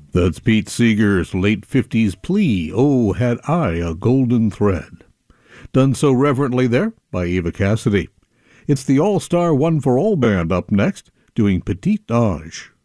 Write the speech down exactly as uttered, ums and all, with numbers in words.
That's Pete Seeger's late fifties plea, "Oh, had I a golden thread." Done so reverently there by Eva Cassidy. It's the all-star One for All band up next, doing Petite Ange.